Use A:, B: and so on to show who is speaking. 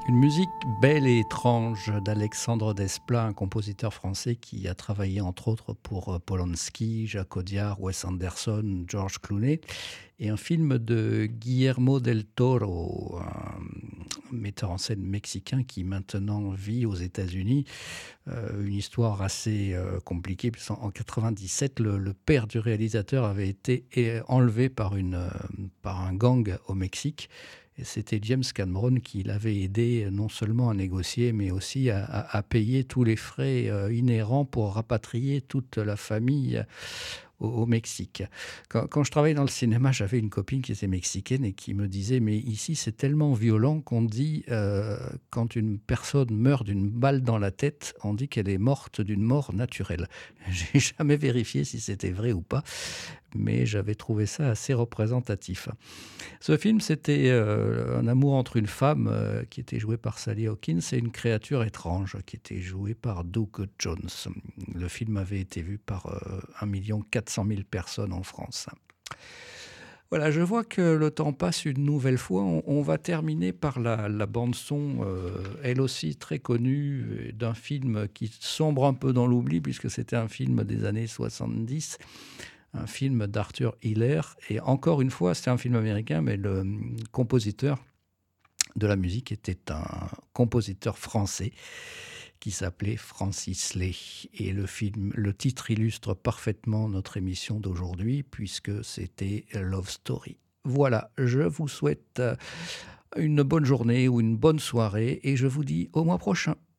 A: Une musique belle et étrange d'Alexandre Desplat, un compositeur français qui a travaillé entre autres pour Polanski, Jacques Audiard, Wes Anderson, George Clooney, et un film de Guillermo del Toro, un metteur en scène mexicain qui maintenant vit aux États-Unis. Une histoire assez compliquée, puisqu'en 1997, le père du réalisateur avait été enlevé par un gang au Mexique. Et c'était James Cameron qui l'avait aidé non seulement à négocier, mais aussi à payer tous les frais inhérents pour rapatrier toute la famille au Mexique. Quand je travaillais dans le cinéma, j'avais une copine qui était mexicaine et qui me disait « Mais ici, c'est tellement violent qu'on dit, quand une personne meurt d'une balle dans la tête, on dit qu'elle est morte d'une mort naturelle. » J'ai jamais vérifié si c'était vrai ou pas, mais j'avais trouvé ça assez représentatif. Ce film, c'était un amour entre une femme qui était jouée par Sally Hawkins et une créature étrange qui était jouée par Doug Jones. Le film avait été vu par 1 400 000 personnes en France. Voilà, je vois que le temps passe une nouvelle fois. On va terminer par la bande-son, elle aussi très connue, d'un film qui sombre un peu dans l'oubli, puisque c'était un film des années 70, un film d'Arthur Hiller. Et encore une fois, c'est un film américain, mais le compositeur de la musique était un compositeur français qui s'appelait Francis Lay. Et le titre illustre parfaitement notre émission d'aujourd'hui, puisque c'était Love Story. Voilà, je vous souhaite une bonne journée ou une bonne soirée, et je vous dis au mois prochain.